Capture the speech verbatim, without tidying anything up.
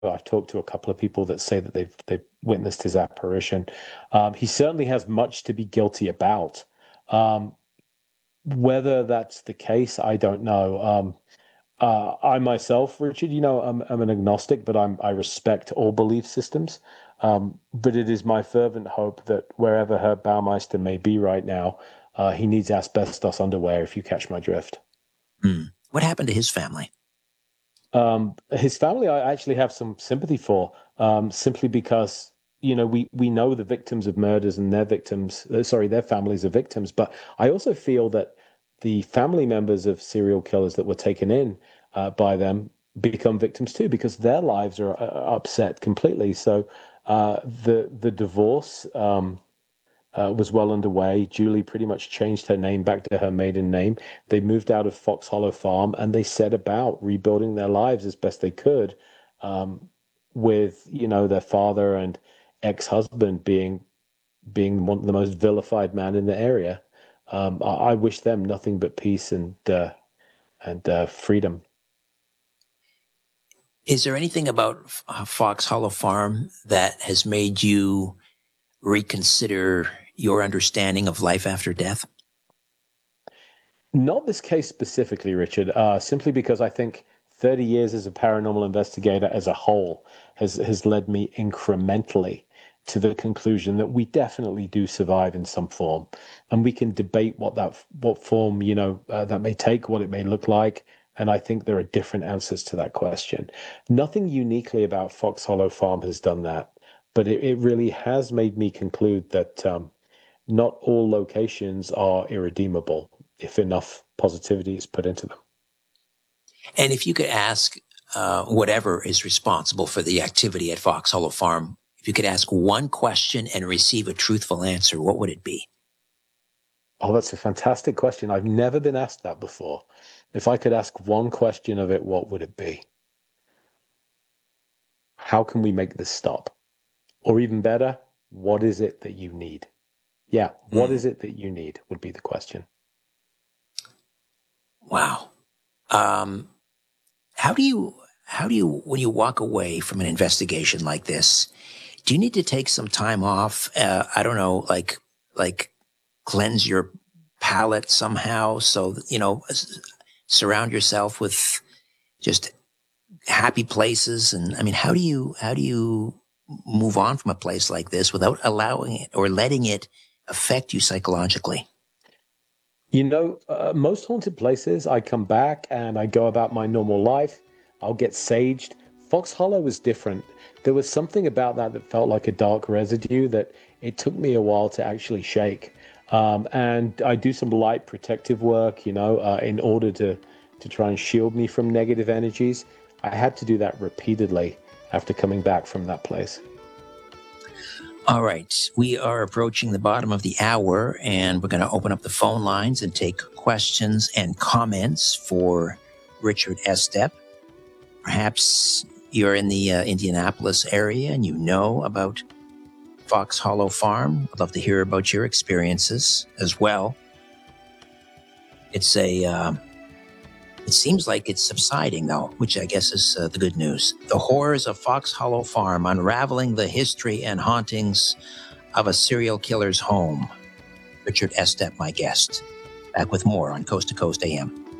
I've talked to a couple of people that say that they've they've witnessed his apparition. Um, he certainly has much to be guilty about. Um, whether that's the case, I don't know. Um, uh, I myself, Richard, you know, I'm, I'm an agnostic, but I'm I respect all belief systems. Um, but it is my fervent hope that wherever Herb Baumeister may be right now, uh, he needs asbestos underwear. If you catch my drift. Hmm. What happened to his family? Um, his family, I actually have some sympathy for, um, simply because you know we we know the victims of murders and their victims, uh, sorry, their families are victims. But I also feel that the family members of serial killers that were taken in uh, by them become victims too, because their lives are uh, upset completely. So uh, the the divorce. Um, uh, was well underway. Julie pretty much changed her name back to her maiden name. They moved out of Fox Hollow Farm and they set about rebuilding their lives as best they could, um, with you know their father and ex-husband being being one of the most vilified man in the area. Um, I, I wish them nothing but peace and uh, and uh, freedom. Is there anything about uh, Fox Hollow Farm that has made you reconsider your understanding of life after death? Not this case specifically, Richard, uh, simply because I think thirty years as a paranormal investigator as a whole has, has led me incrementally to the conclusion that we definitely do survive in some form. And we can debate what that what form, you know, uh, that may take, what it may look like. And I think there are different answers to that question. Nothing uniquely about Fox Hollow Farm has done that, but it, it really has made me conclude that um, not all locations are irredeemable if enough positivity is put into them. And if you could ask uh, whatever is responsible for the activity at Fox Hollow Farm, if you could ask one question and receive a truthful answer, what would it be? Oh, that's a fantastic question. I've never been asked that before. If I could ask one question of it, what would it be? How can we make this stop? Or even better, what is it that you need? Yeah, what Mm, is it that you need would be the question. wow. Um, how do you, how do you, when you walk away from an investigation like this, do you need to take some time off? Uh, I don't know, like, like cleanse your palate somehow. So, you know, s- surround yourself with just happy places. And I mean, how do you, how do you move on from a place like this without allowing it or letting it affect you psychologically? You know, uh, most haunted places, I come back and I go about my normal life. I'll get saged. Fox Hollow was different. There was something about that that felt like a dark residue that it took me a while to actually shake. Um, and I do some light protective work, you know, uh, in order to to try and shield me from negative energies. I had to do that repeatedly after coming back from that place. All right. We are approaching the bottom of the hour, and we're going to open up the phone lines and take questions and comments for Richard Estep. Perhaps you're in the uh, Indianapolis area and you know about Fox Hollow Farm. I'd love to hear about your experiences as well. It's a, uh, it seems like it's subsiding though, which I guess is uh, the good news. The horrors of Fox Hollow Farm, unraveling the history and hauntings of a serial killer's home. Richard Estep, my guest. Back with more on Coast to Coast A M.